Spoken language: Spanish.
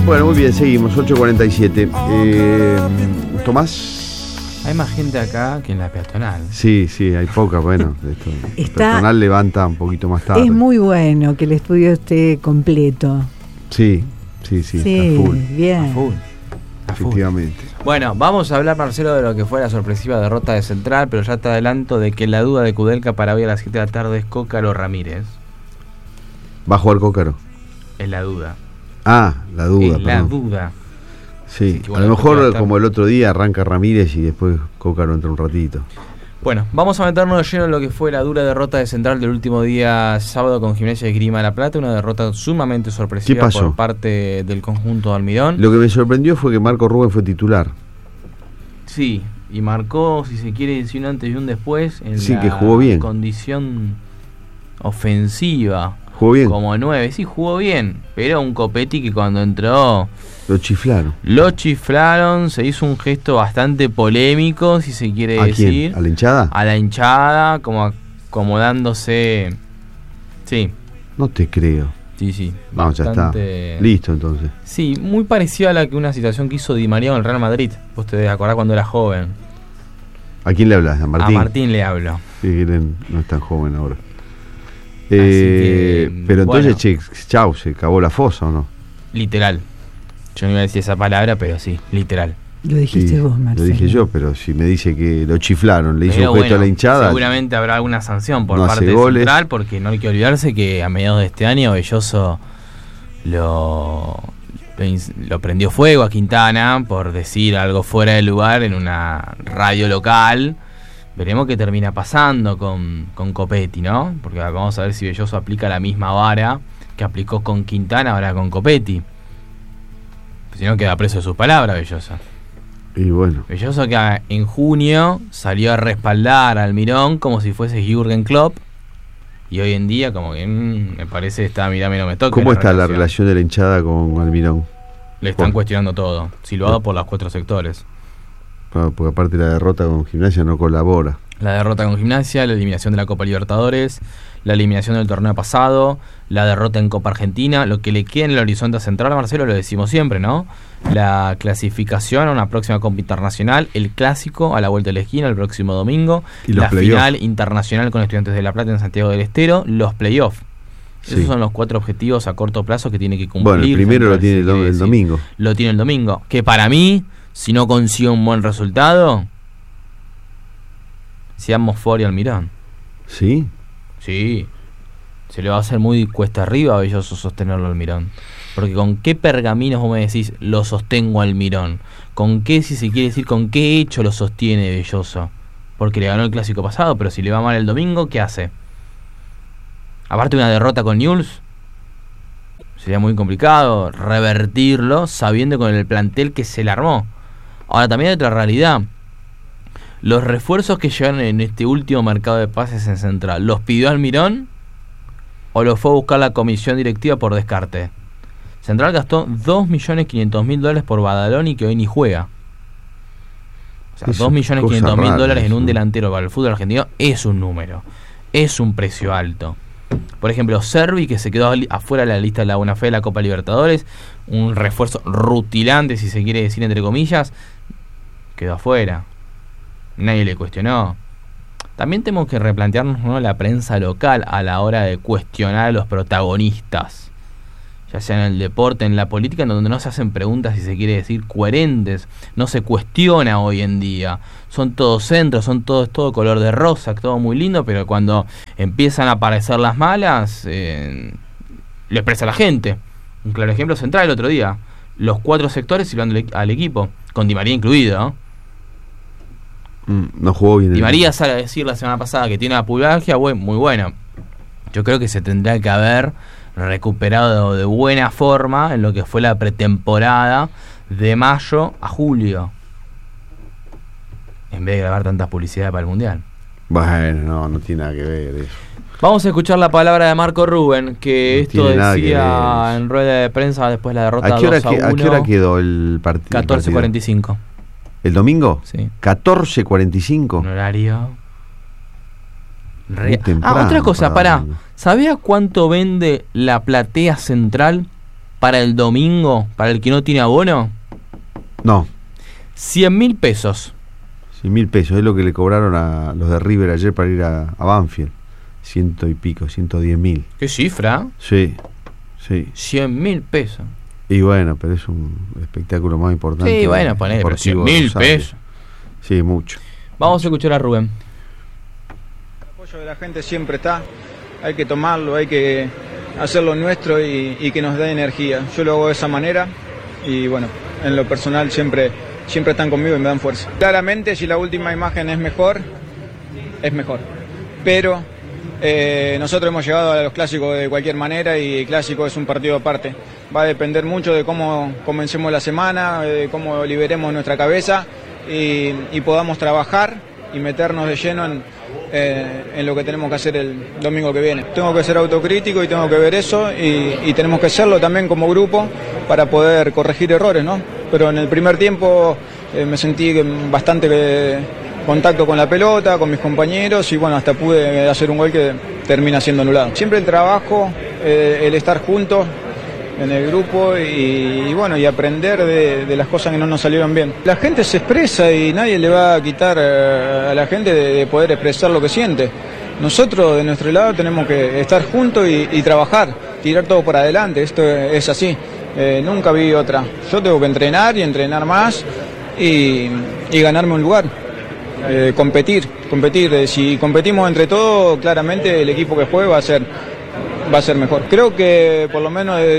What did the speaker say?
Bueno, muy bien, seguimos, 8:47. Tomás. Hay más gente acá que en la peatonal. Sí, hay poca, bueno. La peatonal levanta un poquito más tarde. Es muy bueno que el estudio esté completo. Sí, está full. Bien. A full. Efectivamente. Bueno, vamos a hablar, Marcelo, de lo que fue la sorpresiva derrota de Central, pero ya te adelanto de que la duda de Kudelka para hoy a las 7 de la tarde es Cócaro Ramírez. ¿Va a jugar Cócaro? Es la duda. Ah, la duda. Es la duda. Sí, que, bueno, a lo mejor como el otro día arranca Ramírez y después Cócaro entra un ratito. Bueno, vamos a meternos de lleno en lo que fue la dura derrota de Central del último día sábado con Gimnasia de Esgrima de La Plata, una derrota sumamente sorpresiva por parte del conjunto de Almirón. Lo que me sorprendió fue que Marco Rubén fue titular. Sí, y marcó, si se quiere decir, un antes y un después en la que jugó bien. Condición ofensiva. Jugó bien. Como 9, sí, jugó bien, pero un Copetti que cuando entró... Lo chiflaron, se hizo un gesto bastante polémico, si se quiere decir. ¿A quién? ¿A la hinchada? A la hinchada, como acomodándose. Sí. No te creo. Sí. Vamos, bastante... ya está. Listo, entonces. Sí, muy parecida a la que una situación que hizo Di María con el Real Madrid. Vos te debes acordar cuando era joven. ¿A quién le hablas? ¿A Martín? A Martín le hablo. Sí, no es tan joven ahora. Pero entonces, bueno, chau, se acabó la fosa, ¿o no? Literal. Yo no iba a decir esa palabra, pero sí, literal. Lo dijiste vos, Marcelo. Lo dije yo, pero si me dice que lo chiflaron, le hizo un gesto a la hinchada. Seguramente habrá alguna sanción por parte de Central, porque no hay que olvidarse que a mediados de este año Belloso lo prendió fuego a Quintana por decir algo fuera de lugar en una radio local. Veremos qué termina pasando con Copetti, ¿no? Porque vamos a ver si Belloso aplica la misma vara que aplicó con Quintana ahora con Copetti. Si no, queda preso de sus palabras, Belloso. Y bueno. Belloso que en junio salió a respaldar a Almirón como si fuese Jürgen Klopp. Y hoy en día, como que me parece está mirame no me toca. ¿Cómo está la relación de la hinchada con Almirón? Le están cuestionando todo, silbado por los 4 sectores. Porque aparte la derrota con Gimnasia no colabora. La derrota con Gimnasia, la eliminación de la Copa Libertadores, la eliminación del torneo pasado, la derrota en Copa Argentina, lo que le queda en el horizonte central, Marcelo, lo decimos siempre, ¿no? La clasificación a una próxima Copa Internacional, el clásico a la vuelta de la esquina el próximo domingo, y la final internacional con Estudiantes de La Plata en Santiago del Estero, los playoffs. Sí. Esos son los 4 objetivos a corto plazo que tiene que cumplir. Bueno, el primero lo tiene el domingo. Lo tiene el domingo, que para mí, si no consigue un buen resultado, seamos Fori Almirón. ¿Sí? Sí. Se le va a hacer muy cuesta arriba a Belloso sostenerlo al Almirón. Porque con qué pergaminos vos me decís lo sostengo al Almirón. Con qué, si se quiere decir, con qué hecho lo sostiene Belloso. Porque le ganó el clásico pasado, pero si le va mal el domingo, ¿qué hace? Aparte de una derrota con Newell's, sería muy complicado revertirlo sabiendo con el plantel que se le armó. Ahora también hay otra realidad. Los refuerzos que llegaron en este último mercado de pases en Central, ¿los pidió Almirón o los fue a buscar la comisión directiva por descarte? Central gastó $2.500.000 por Badaloni, que hoy ni juega. O sea, $2.500.000 en un delantero para el fútbol argentino es un número, es un precio alto. Por ejemplo, Servi, que se quedó afuera de la lista de la buena fe de la Copa Libertadores, un refuerzo rutilante, si se quiere decir entre comillas, quedó afuera. Nadie le cuestionó. También tenemos que replantearnos, ¿no?, la prensa local a la hora de cuestionar a los protagonistas, ya sea en el deporte, en la política, en donde no se hacen preguntas, si se quiere decir, coherentes. No se cuestiona hoy en día. Son todos centros, todo color de rosa, todo muy lindo, pero cuando empiezan a aparecer las malas, lo expresa la gente. Un claro ejemplo Central el otro día. Los 4 sectores silbando al equipo, con Di María incluido, ¿no? No jugó bien. Di María sale a decir la semana pasada que tiene una pulgargia muy buena. Yo creo que se tendrá que haber recuperado de buena forma en lo que fue la pretemporada de mayo a julio, en vez de grabar tantas publicidades para el Mundial. Bueno, no tiene nada que ver eso. Vamos a escuchar la palabra de Marco Rubén, que esto decía en rueda de prensa después de la derrota 2-1. ¿A qué hora quedó el partido? 14:45. ¿El domingo? Sí. 14:45. Un horario temprano, otra cosa, pará. ¿Sabés cuánto vende la platea central para el domingo, para el que no tiene abono? No. 100.000 pesos. 100.000 pesos, es lo que le cobraron a los de River ayer para ir a Banfield. 100 y pico, 110.000. ¿Qué cifra? Sí, sí. 100.000 pesos. Y bueno, pero es un espectáculo más importante. Sí, bueno, ponele, pero 100.000 pesos. Sí, mucho. Vamos a escuchar a Rubén. El apoyo de la gente siempre está, hay que tomarlo, hay que hacerlo nuestro y que nos dé energía. Yo lo hago de esa manera y bueno, en lo personal siempre están conmigo y me dan fuerza. Claramente si la última imagen es mejor, pero nosotros hemos llegado a los clásicos de cualquier manera y el clásico es un partido aparte. Va a depender mucho de cómo comencemos la semana, de cómo liberemos nuestra cabeza y podamos trabajar y meternos de lleno en lo que tenemos que hacer el domingo que viene. Tengo que ser autocrítico y tengo que ver eso y tenemos que hacerlo también como grupo para poder corregir errores, ¿no? Pero en el primer tiempo me sentí bastante contacto con la pelota, con mis compañeros y bueno, hasta pude hacer un gol que termina siendo anulado. Siempre el trabajo, el estar juntos en el grupo y bueno, y aprender de las cosas que no nos salieron bien. La gente se expresa y nadie le va a quitar a la gente de poder expresar lo que siente. Nosotros de nuestro lado tenemos que estar juntos y trabajar, tirar todo por adelante, esto es así. Nunca vi otra. Yo tengo que entrenar y entrenar más y ganarme un lugar. Competir. Si competimos entre todos, claramente el equipo que juegue va a ser mejor. Creo que por lo menos